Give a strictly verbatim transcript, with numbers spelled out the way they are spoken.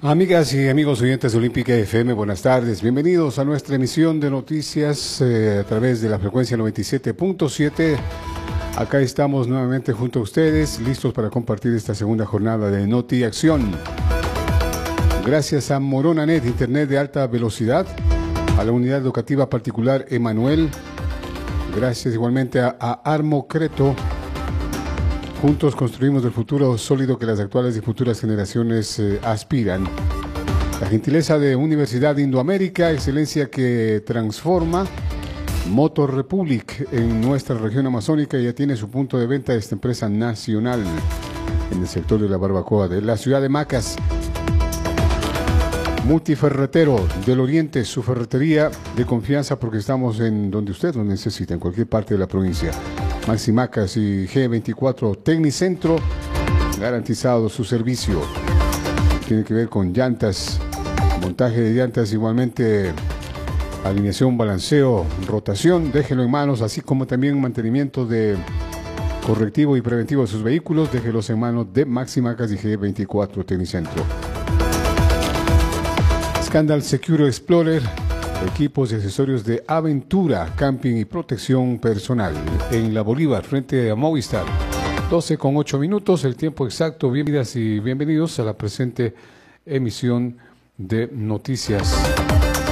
Amigas y amigos oyentes de Olímpica F M, buenas tardes. Bienvenidos a nuestra emisión de noticias eh, a través de la frecuencia noventa y siete punto siete. Acá estamos nuevamente junto a ustedes, listos para compartir esta segunda jornada de Noti Acción. Gracias a Moronanet, internet de alta velocidad, a la unidad educativa particular Emanuel. Gracias igualmente a, a Armocreto. Juntos construimos el futuro sólido que las actuales y futuras generaciones eh, aspiran. La gentileza de Universidad Indoamérica, excelencia que transforma. Motor Republic en nuestra región amazónica ya tiene su punto de venta de esta empresa nacional en el sector de la barbacoa de la ciudad de Macas. Multiferretero del Oriente, su ferretería de confianza porque estamos en donde usted lo necesita, en cualquier parte de la provincia. Maximacas y G veinticuatro Tecnicentro, garantizado su servicio. Tiene que ver con llantas, montaje de llantas, igualmente alineación, balanceo, rotación, déjelo en manos, así como también mantenimiento de correctivo y preventivo de sus vehículos, déjelos en manos de Maximacas y G veinticuatro Tecnicentro. Scandal Secure Explorer, equipos y accesorios de aventura, camping y protección personal. En La Bolívar, frente a Movistar. doce con ocho minutos, el tiempo exacto. Bienvenidas y bienvenidos a la presente emisión de Noticias